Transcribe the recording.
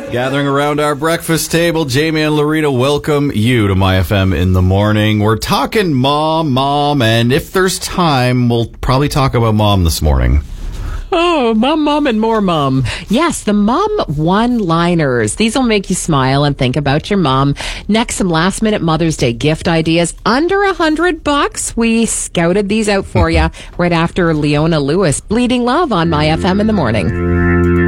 Gathering around our breakfast table, Jamie and Loretta welcome you to My FM in the morning. We're talking mom, and if there's time, we'll probably talk about mom this morning. Oh, mom, and more mom. Yes, the mom one-liners. These will make you smile and think about your mom. Next, some last-minute Mother's Day gift ideas. Under $100. We scouted these out for you right after Leona Lewis. Bleeding Love on My FM in the morning.